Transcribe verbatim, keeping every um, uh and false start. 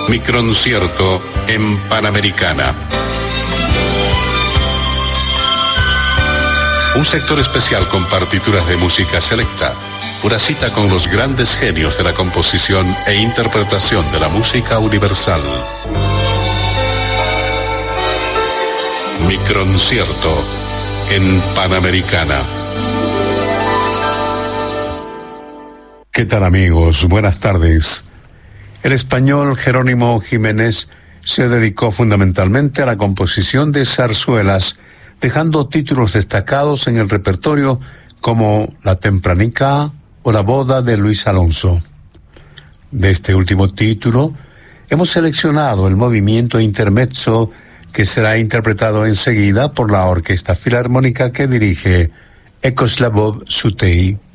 Microncierto en Panamericana. Un sector especial con partituras de música selecta. Una cita con los grandes genios de la composición e interpretación de la música universal. Microncierto en Panamericana. ¿Qué tal, amigos? Buenas tardes. El español Jerónimo Jiménez se dedicó fundamentalmente a la composición de zarzuelas, dejando títulos destacados en el repertorio como La Tempranica o La Boda de Luis Alonso. De este último título, hemos seleccionado el movimiento intermezzo que será interpretado enseguida por la Orquesta Filarmónica que dirige Ekoslavov Sutey.